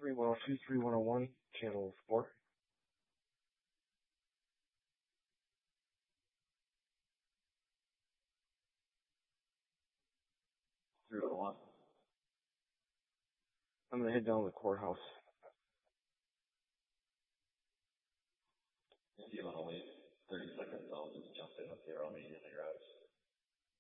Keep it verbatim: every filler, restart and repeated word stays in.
three one oh two, three one oh one, channel four. three one one. I'm gonna head down to the courthouse. If you want to wait thirty seconds, I'll just jump in with you. I'll meet you in the garage.